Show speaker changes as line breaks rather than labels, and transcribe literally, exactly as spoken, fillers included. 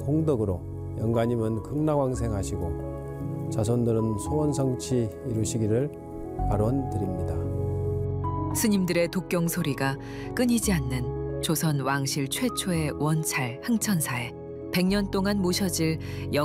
공덕으로 영가님은 극락왕생하시고 자손들은 소원 성취 이루시기를 발원드립니다.
스님들의 독경 소리가 끊이지 않는 조선 왕실 최초의 원찰 흥천사에 백 년 동안 모셔질